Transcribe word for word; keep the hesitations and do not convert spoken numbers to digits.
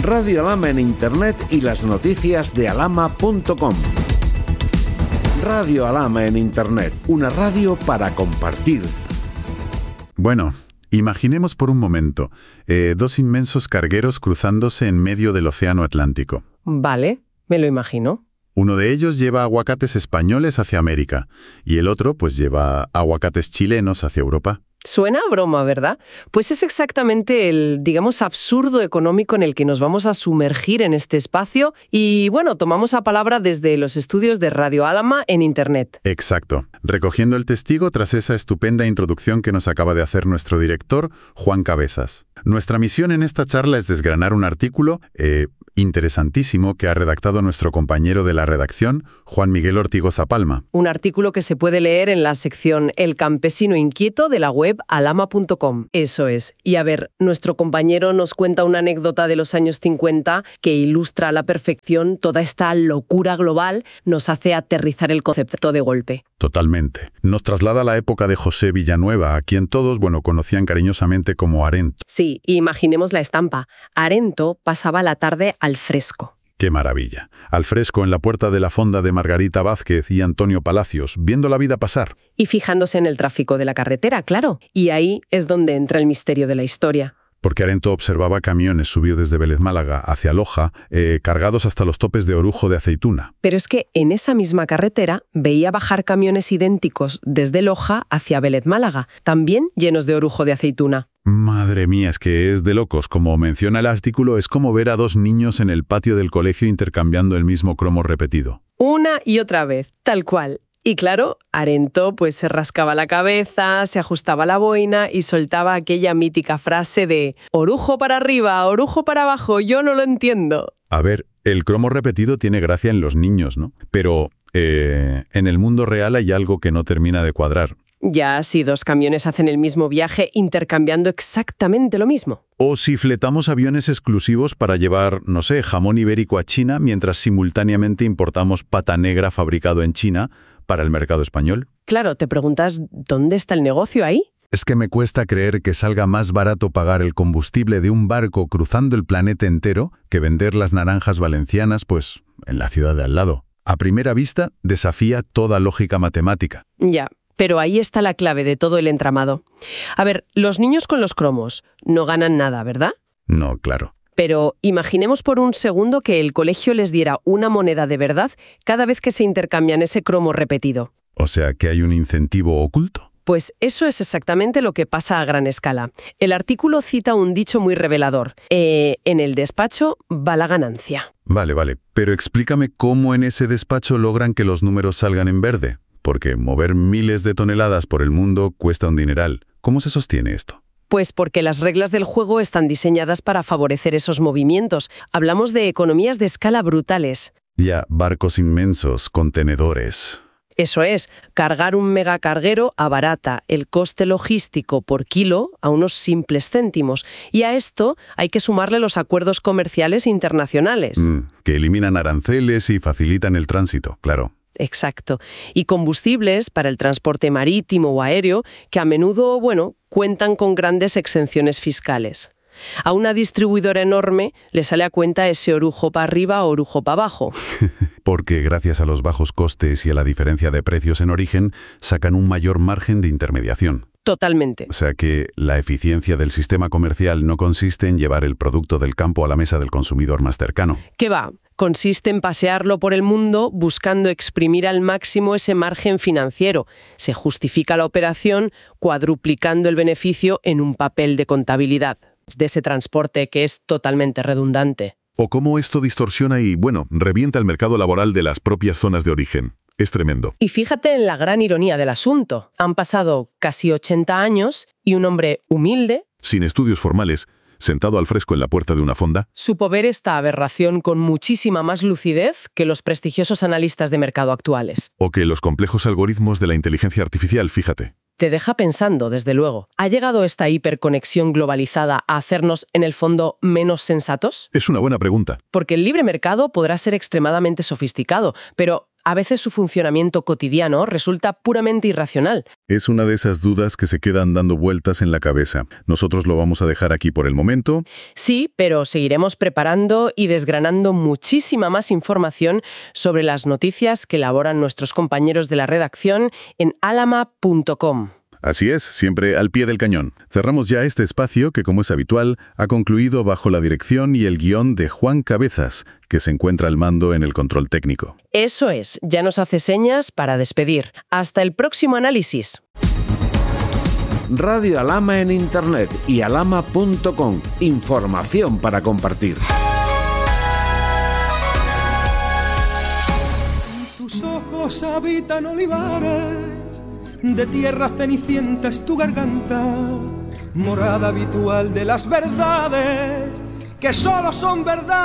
Radio Alhama en Internet y las noticias de alhama punto com. Radio Alhama en Internet, una radio para compartir. Bueno, imaginemos por un momento eh, dos inmensos cargueros cruzándose en medio del Océano Atlántico. Vale, me lo imagino. Uno de ellos lleva aguacates españoles hacia América y el otro pues lleva aguacates chilenos hacia Europa. Suena a broma, ¿verdad? Pues es exactamente el, digamos, absurdo económico en el que nos vamos a sumergir en este espacio y, bueno, tomamos a palabra desde los estudios de Radio Alhama en Internet. Exacto. Recogiendo el testigo tras esa estupenda introducción que nos acaba de hacer nuestro director, Juan Cabezas. Nuestra misión en esta charla es desgranar un artículo eh, interesantísimo que ha redactado nuestro compañero de la redacción, Juan Miguel Ortigoza Palma. Un artículo que se puede leer en la sección El campesino inquieto de la web alhama punto com. Eso es. Y a ver, nuestro compañero nos cuenta una anécdota de los años cincuenta que ilustra a la perfección toda esta locura global, nos hace aterrizar el concepto de golpe. Totalmente. Nos traslada a la época de José Villanueva, a quien todos, bueno, conocían cariñosamente como Arento. Sí, imaginemos la estampa. Arento pasaba la tarde al fresco. ¡Qué maravilla! Al fresco en la puerta de la fonda de Margarita Vázquez y Antonio Palacios, viendo la vida pasar. Y fijándose en el tráfico de la carretera, claro. Y ahí es donde entra el misterio de la historia. Porque Arento observaba camiones subidos desde Vélez Málaga hacia Loja, eh, cargados hasta los topes de orujo de aceituna. Pero es que en esa misma carretera veía bajar camiones idénticos desde Loja hacia Vélez Málaga, también llenos de orujo de aceituna. Madre mía, es que es de locos. Como menciona el artículo, es como ver a dos niños en el patio del colegio intercambiando el mismo cromo repetido. Una y otra vez, tal cual. Y claro, Arento pues se rascaba la cabeza, se ajustaba la boina y soltaba aquella mítica frase de «Orujo para arriba, orujo para abajo, yo no lo entiendo». A ver, el cromo repetido tiene gracia en los niños, ¿no? Pero eh, en el mundo real hay algo que no termina de cuadrar. Ya, si dos camiones hacen el mismo viaje intercambiando exactamente lo mismo. O si fletamos aviones exclusivos para llevar, no sé, jamón ibérico a China, mientras simultáneamente importamos pata negra fabricado en China para el mercado español. Claro, te preguntas, ¿dónde está el negocio ahí? Es que me cuesta creer que salga más barato pagar el combustible de un barco cruzando el planeta entero que vender las naranjas valencianas, pues, en la ciudad de al lado. A primera vista, desafía toda lógica matemática. Ya. Pero ahí está la clave de todo el entramado. A ver, los niños con los cromos no ganan nada, ¿verdad? No, claro. Pero imaginemos por un segundo que el colegio les diera una moneda de verdad cada vez que se intercambian ese cromo repetido. O sea, que hay un incentivo oculto. Pues eso es exactamente lo que pasa a gran escala. El artículo cita un dicho muy revelador. Eh, en el despacho va la ganancia. Vale, vale. Pero explícame cómo en ese despacho logran que los números salgan en verde. Porque mover miles de toneladas por el mundo cuesta un dineral. ¿Cómo se sostiene esto? Pues porque las reglas del juego están diseñadas para favorecer esos movimientos. Hablamos de economías de escala brutales. Ya, barcos inmensos, contenedores. Eso es, cargar un megacarguero abarata el coste logístico por kilo a unos simples céntimos. Y a esto hay que sumarle los acuerdos comerciales internacionales. Mm, que eliminan aranceles y facilitan el tránsito, claro. Exacto. Y combustibles para el transporte marítimo o aéreo que a menudo, bueno, cuentan con grandes exenciones fiscales. A una distribuidora enorme le sale a cuenta ese orujo para arriba o orujo para abajo. Porque gracias a los bajos costes y a la diferencia de precios en origen, sacan un mayor margen de intermediación. Totalmente. O sea que la eficiencia del sistema comercial no consiste en llevar el producto del campo a la mesa del consumidor más cercano. ¿Qué va? Consiste en pasearlo por el mundo buscando exprimir al máximo ese margen financiero. Se justifica la operación cuadruplicando el beneficio en un papel de contabilidad de ese transporte que es totalmente redundante. O cómo esto distorsiona y, bueno, revienta el mercado laboral de las propias zonas de origen. Es tremendo. Y fíjate en la gran ironía del asunto. Han pasado casi ochenta años y un hombre humilde, sin estudios formales, sentado al fresco en la puerta de una fonda, supo ver esta aberración con muchísima más lucidez que los prestigiosos analistas de mercado actuales. O que los complejos algoritmos de la inteligencia artificial, fíjate. Te deja pensando, desde luego. ¿Ha llegado esta hiperconexión globalizada a hacernos, en el fondo, menos sensatos? Es una buena pregunta. Porque el libre mercado podrá ser extremadamente sofisticado, pero A veces su funcionamiento cotidiano resulta puramente irracional. Es una de esas dudas que se quedan dando vueltas en la cabeza. Nosotros lo vamos a dejar aquí por el momento. Sí, pero seguiremos preparando y desgranando muchísima más información sobre las noticias que elaboran nuestros compañeros de la redacción en alama punto com. Así es, siempre al pie del cañón. Cerramos ya este espacio que, como es habitual, ha concluido bajo la dirección y el guión de Juan Cabezas, que se encuentra al mando en el control técnico. Eso es, ya nos hace señas para despedir. Hasta el próximo análisis. Radio Alhama en Internet y alhama punto com. Información para compartir. Tus ojos habitan olivares, de tierra cenicienta es tu garganta, morada habitual de las verdades que solo son verdad.